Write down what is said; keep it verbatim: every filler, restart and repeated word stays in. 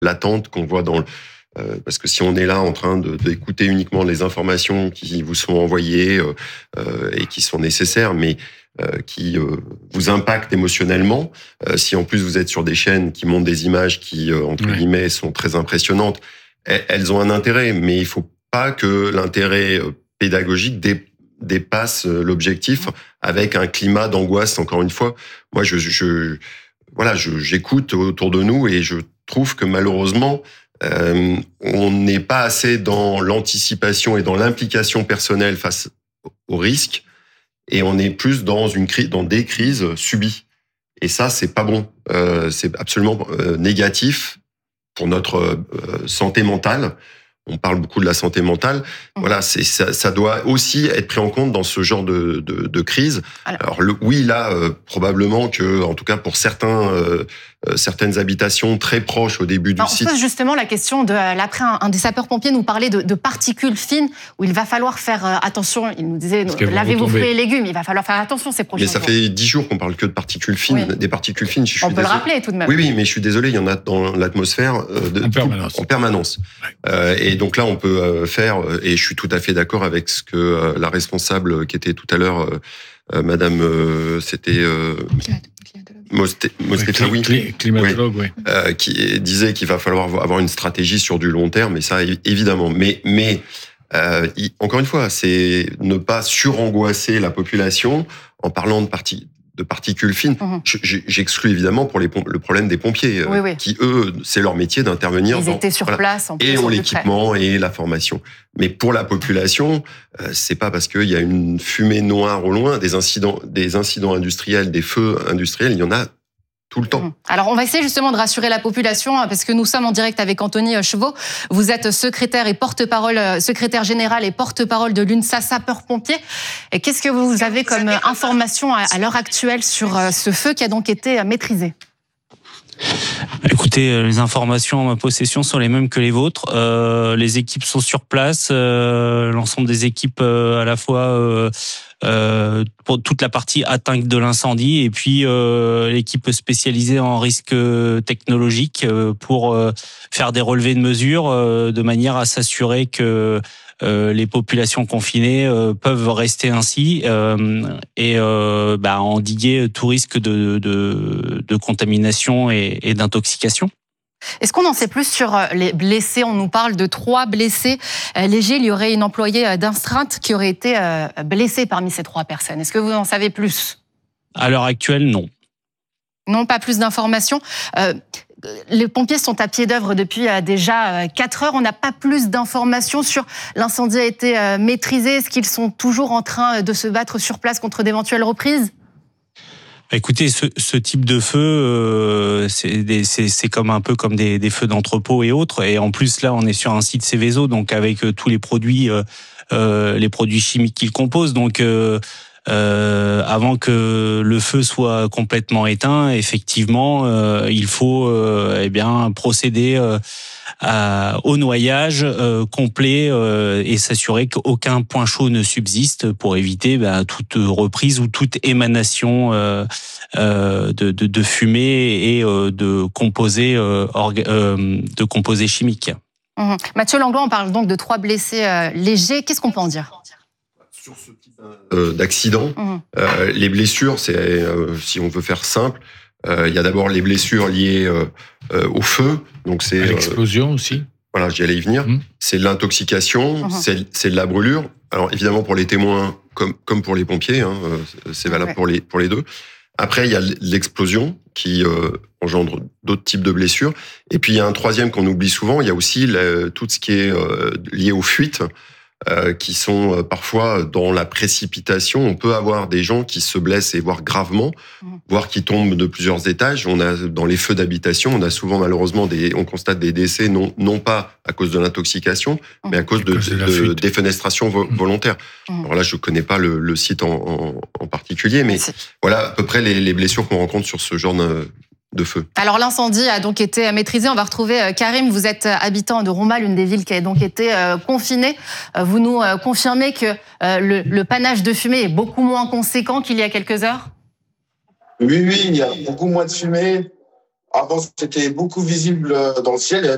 l'attente qu'on voit dans le... Euh, parce que si on est là en train de, d'écouter uniquement les informations qui vous sont envoyées euh, euh, et qui sont nécessaires, mais euh, qui euh, vous impactent émotionnellement, euh, si en plus vous êtes sur des chaînes qui montrent des images qui, euh, entre ouais. guillemets, sont très impressionnantes, elles, elles ont un intérêt, mais il faut pas que l'intérêt pédagogique dé, dépasse l'objectif avec un climat d'angoisse. Encore une fois, moi, je, je voilà, je, j'écoute autour de nous et je trouve que malheureusement, euh, on n'est pas assez dans l'anticipation et dans l'implication personnelle face au risque, et on est plus dans une crise, dans des crises subies. Et ça, c'est pas bon. Euh, c'est absolument euh, négatif pour notre euh, santé mentale. On parle beaucoup de la santé mentale. Mmh. Voilà, c'est ça, ça doit aussi être pris en compte dans ce genre de, de, de crise. Alors, Alors le, oui, là, euh, probablement que, en tout cas pour certains, euh, euh, certaines habitations très proches au début du on site. On pose justement la question de l'après. Un, un des sapeurs-pompiers nous parlait de, de particules fines où il va falloir faire euh, attention. Il nous disait, lavez vos fruits et légumes. Il va falloir faire attention ces prochains jours. Mais ça jours. fait dix jours qu'on parle que de particules fines, oui. des particules fines. Je suis on peut désolé. le rappeler tout de même. Oui, oui, mais je suis désolé, il y en a dans l'atmosphère euh, de, en permanence. En permanence. Ouais. Euh, et donc là, on peut euh, faire, et je suis tout à fait d'accord avec ce que euh, la responsable qui était tout à l'heure, euh, euh, Madame, euh, c'était euh, Mosté, oui, cli- climatologue, oui, oui. Euh, qui disait qu'il va falloir avoir une stratégie sur du long terme, et ça évidemment. Mais, mais euh, encore une fois, c'est ne pas surangoisser la population en parlant de partie. de particules fines. Mmh. J'exclus évidemment pour les pom- le problème des pompiers, oui, euh, oui. qui, eux, c'est leur métier d'intervenir. Ils dans, étaient sur voilà, place. En plus, et ont l'équipement et la formation. Mais pour la population, euh, c'est pas parce qu'il y a une fumée noire au loin, des incidents, des incidents industriels, des feux industriels, il y en a tout le temps. Alors, on va essayer justement de rassurer la population parce que nous sommes en direct avec Anthony Chevaux. Vous êtes secrétaire et porte-parole, secrétaire général et porte-parole de l'UNSA Sapeurs-Pompiers. Et qu'est-ce que vous avez comme information à l'heure actuelle sur ce feu qui a donc été maîtrisé ? Écoutez, les informations en ma possession sont les mêmes que les vôtres. Euh, les équipes sont sur place. Euh, l'ensemble des équipes, euh, à la fois euh, euh, pour toute la partie atteinte de l'incendie, et puis euh, l'équipe spécialisée en risque technologique euh, pour euh, faire des relevés de mesures euh, de manière à s'assurer que Euh, les populations confinées euh, peuvent rester ainsi euh, et euh, bah, endiguer tout risque de, de, de contamination et, et d'intoxication. Est-ce qu'on en sait plus sur les blessés ? On nous parle de trois blessés légers. Il y aurait une employée d'Instreinte qui aurait été blessée parmi ces trois personnes. Est-ce que vous en savez plus ? À l'heure actuelle, non. Non, pas plus d'informations. Euh, les pompiers sont à pied d'œuvre depuis déjà quatre heures. On n'a pas plus d'informations sur l'incendie a été maîtrisé. Est-ce qu'ils sont toujours en train de se battre sur place contre d'éventuelles reprises ? Écoutez, ce, ce type de feu, euh, c'est, des, c'est, c'est comme un peu comme des, des feux d'entrepôt et autres. Et en plus, là, on est sur un site Seveso, donc avec euh, tous les produits, euh, euh, les produits chimiques qu'ils composent. Donc, euh, euh, avant que le feu soit complètement éteint, effectivement, euh, il faut euh, eh bien procéder euh, à, au noyage euh, complet euh, et s'assurer qu'aucun point chaud ne subsiste pour éviter bah, toute reprise ou toute émanation euh, euh, de, de, de fumée et euh, de composés euh, orga- euh, de composés chimiques. Mmh. Mathieu Langlois, on parle donc de trois blessés euh, légers. Qu'est-ce qu'on peut en dire ? Sur ce type euh, d'accident, mmh. euh, les blessures, c'est euh, si on veut faire simple, euh, il y a d'abord les blessures liées euh, euh, au feu, donc c'est à l'explosion euh, aussi. Voilà, j'y allais y venir. Mmh. C'est de l'intoxication, mmh. c'est, c'est de la brûlure. Alors évidemment pour les témoins, comme comme pour les pompiers, hein, c'est valable ouais. pour les pour les deux. Après il y a l'explosion qui euh, engendre d'autres types de blessures. Et puis il y a un troisième qu'on oublie souvent. Il y a aussi la, tout ce qui est euh, lié aux fuites. Euh, qui sont euh, parfois dans la précipitation. On peut avoir des gens qui se blessent et voire gravement, mmh. voire qui tombent de plusieurs étages. On a dans les feux d'habitation, on a souvent malheureusement des, on constate des décès non non pas à cause de l'intoxication, mmh. mais à cause de, de, de, de défenestration vo- mmh. volontaire. Mmh. Alors là, je connais pas le, le site en, en, en particulier, mais C'est... voilà à peu près les, les blessures qu'on rencontre sur ce genre de de feu. Alors l'incendie a donc été maîtrisé. On va retrouver Karim. Vous êtes habitant de Rombal, une des villes qui a donc été euh, confinée. Euh, vous nous euh, confirmez que euh, le, le panache de fumée est beaucoup moins conséquent qu'il y a quelques heures ? Oui, oui, il y a beaucoup moins de fumée. Avant, c'était beaucoup visible dans le ciel. Il y avait